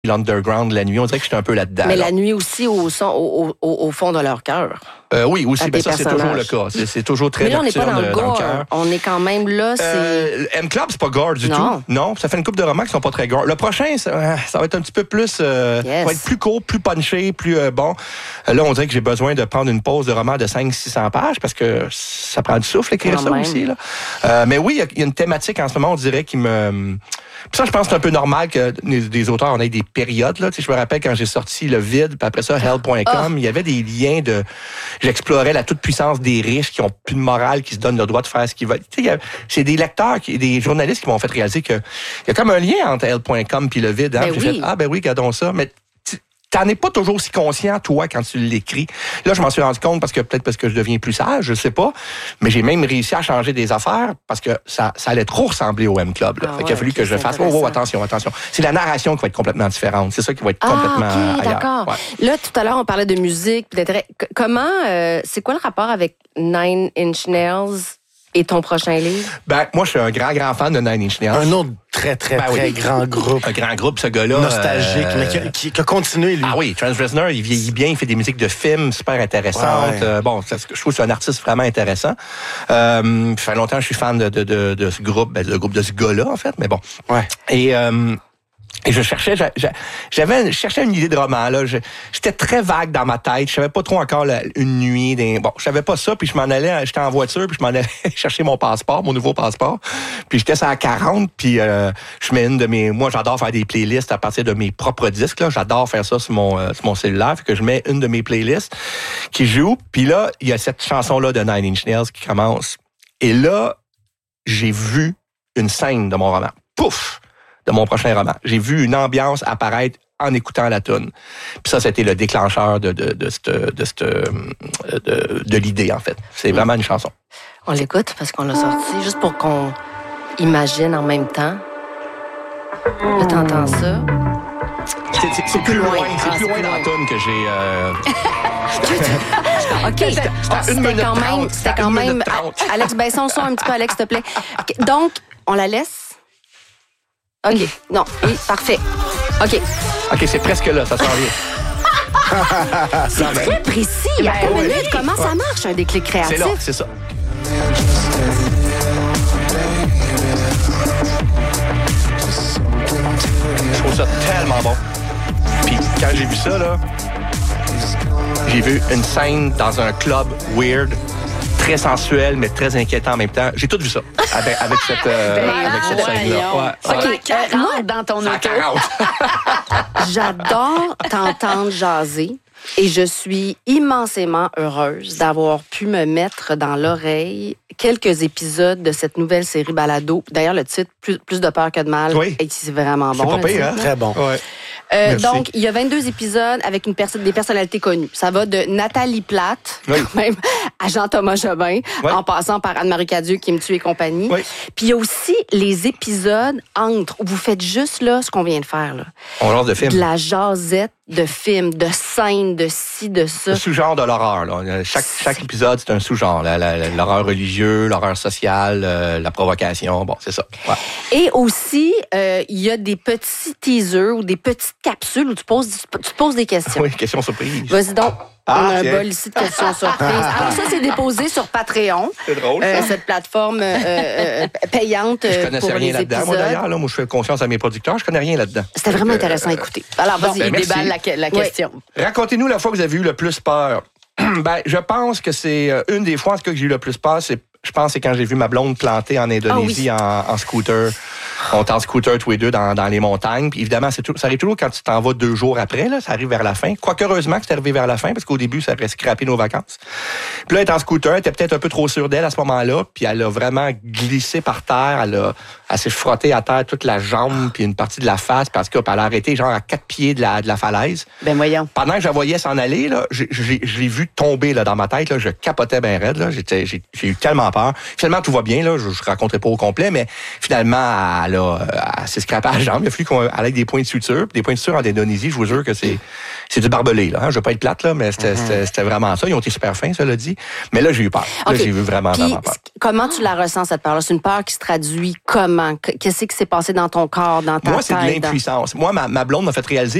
l'underground la nuit. On dirait que j'étais un peu là-dedans. Mais là. la nuit aussi au fond de leur cœur. Oui, aussi. Ben ça, c'est toujours le cas. C'est toujours très nocturne. Mais là, on n'est pas dans le gore. Cœur. On est quand même là. M-Club, c'est pas gore du tout. Non, ça fait une couple de romans qui sont pas très gore. Le prochain, ça va être un petit peu plus... va être plus court, plus punché, plus bon. Là, on dirait que j'ai besoin de prendre une pause de roman de 500-600 pages parce que ça prend du souffle écrire ça aussi. Là. Mais oui, il y a une thématique en ce moment, on dirait, qui me... Puis ça, je pense que c'est un peu normal que des auteurs, on ait des périodes. Là. Tu sais, je me rappelle quand j'ai sorti Le Vide, puis après ça, Hell.com, il y avait des liens de... J'explorais la toute-puissance des riches qui ont plus de morale, qui se donnent le droit de faire ce qu'ils veulent. Tu sais, c'est des lecteurs, des journalistes qui m'ont fait réaliser qu'il y a comme un lien entre Hell.com puis Le Vide. Hein? J'ai fait, ben oui, regardons ça. Mais t'en es pas toujours si conscient, toi, quand tu l'écris. Là, je m'en suis rendu compte peut-être parce que je deviens plus sage, je sais pas. Mais j'ai même réussi à changer des affaires parce que ça allait trop ressembler au M-Club. Fait qu'il a fallu que je fasse, attention. C'est la narration qui va être complètement différente. C'est ça qui va être complètement ailleurs. D'accord. Ouais. Là, tout à l'heure, on parlait de musique, d'intérêt. Comment, c'est quoi le rapport avec Nine Inch Nails et ton prochain livre? Ben, moi, je suis un grand fan de Nine Inch Nails. Un autre très grand groupe. Un grand groupe, ce gars-là. Nostalgique, mais qui a continué, lui. Ah oui, Trent Reznor, il vieillit bien, il fait des musiques de films super intéressantes. Ouais. Je trouve que c'est un artiste vraiment intéressant. Ça fait longtemps que je suis fan de ce groupe, le groupe de ce gars-là, en fait, mais bon. Ouais. Et je cherchais une idée de roman, là. J'étais très vague dans ma tête. Je savais pas trop encore une nuit. Je savais pas ça, puis j'étais en voiture, puis je m'en allais chercher mon nouveau passeport. Puis j'étais sur la 40, puis je mets moi, j'adore faire des playlists à partir de mes propres disques, là. J'adore faire ça sur mon cellulaire. Fait que je mets une de mes playlists qui joue. Puis là, il y a cette chanson-là de Nine Inch Nails qui commence. Et là, j'ai vu une scène de mon roman. Pouf! De mon prochain roman. J'ai vu une ambiance apparaître en écoutant la toune. Puis ça, c'était le déclencheur de l'idée, en fait. C'est vraiment une chanson. On l'écoute parce qu'on l'a sorti, juste pour qu'on imagine en même temps. Là, t'entends ça. C'est plus loin. C'est plus loin dans la toune que j'ai... OK. C'était quand même... Alex, baissons le son un petit peu, Alex, s'il te plaît. Okay. Donc, on la laisse? OK. Non. Oui, parfait. OK. OK, c'est presque là, ça s'en vient. C'est très précis. Attends une minute, comment ça marche, un déclic créatif? C'est là, c'est ça. Je trouve ça tellement bon. Puis quand j'ai vu ça, là, j'ai vu une scène dans un club weird, très sensuel, mais très inquiétant en même temps. J'ai tout vu ça avec cette scène-là. Ouais. OK, 40 dans ton auto. J'adore t'entendre jaser et je suis immensément heureuse d'avoir pu me mettre dans l'oreille quelques épisodes de cette nouvelle série Balado. D'ailleurs, le titre, plus de peur que de mal, c'est vraiment bon. C'est pas pire, hein? Très bon. Ouais. Donc, il y a 22 épisodes avec des personnalités connues. Ça va de Nathalie Plate, quand même, à Jean-Thomas Jobin, en passant par Anne-Marie Cadieux, qui me tue et compagnie. Oui. Puis il y a aussi les épisodes où vous faites juste là ce qu'on vient de faire. Là. On lance de films. De la jasette de films, de scènes, de ci, de ça. Le sous-genre de l'horreur. Là. Chaque épisode, c'est un sous-genre. L'horreur religieux, l'horreur sociale, la provocation. Bon, c'est ça. Ouais. Et aussi, il y a des petits teasers ou des petites capsules où tu poses des questions. Oui, questions surprises. Vas-y donc. On a un bol ici de questions surprises. Alors ça, c'est déposé sur Patreon. C'est drôle. Cette plateforme payante je connaissais pour rien les là-dedans, épisodes. Moi, d'ailleurs, moi, je fais confiance à mes producteurs. Je connais rien là-dedans. C'était vraiment intéressant à écouter. Alors, vas-y, déballe la question. Racontez-nous la fois que vous avez eu le plus peur. Je pense que c'est une des fois en tout cas que j'ai eu le plus peur, je pense que c'est quand j'ai vu ma blonde plantée en Indonésie en scooter. On est en scooter tous les deux dans les montagnes. Puis évidemment, ça arrive toujours quand tu t'en vas 2 jours après. Là, ça arrive vers la fin. Quoique heureusement que c'est arrivé vers la fin, parce qu'au début, ça aurait scrappé nos vacances. Puis là, elle est en scooter, elle était peut-être un peu trop sûre d'elle à ce moment-là. Puis elle a vraiment glissé par terre. Elle s'est frottée à terre toute la jambe puis une partie de la face parce qu'elle a arrêté genre à 4 pieds de la falaise. Ben voyons. Pendant que je la voyais s'en aller, là, je l'ai vu tomber là, dans ma tête. Là, je capotais bien raide. Là. J'ai eu tellement peur. Finalement, tout va bien. Là, je raconterai pas au complet, mais finalement, elle elle s'est scrapée à la jambe. Il a fallu qu'on aille avec des points de suture. Des points de suture en Indonésie, je vous jure que c'est du barbelé, là. Je veux pas être plate, là, mais c'était vraiment ça. Ils ont été super fins, ça l'a dit. Mais là, j'ai eu peur. Là, j'ai eu vraiment peur. Comment tu la ressens, cette peur-là? C'est une peur qui se traduit comment? Qu'est-ce qui s'est passé dans ton corps, dans ta tête? Moi, c'est de l'impuissance. Moi, ma blonde m'a fait réaliser